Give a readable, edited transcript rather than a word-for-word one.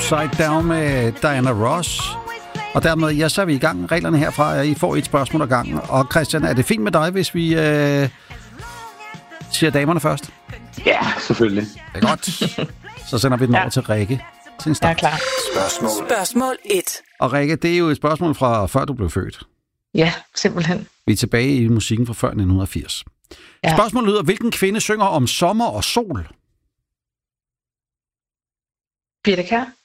Upside Down med Diana Ross. Og dermed, så er vi i gang. Reglerne herfra, I får et spørgsmål ad gangen. Og Christian, er det fint med dig, hvis vi siger damerne først? Ja, selvfølgelig. Det er godt. Så sender vi den over til Rikke. Til en start. Jeg er klar. Spørgsmål 1. Og Rikke, det er jo et spørgsmål fra før du blev født. Ja, simpelthen. Vi er tilbage i musikken fra før 1980. Ja. Spørgsmålet lyder, hvilken kvinde synger om sommer og sol? Birthe Kjær?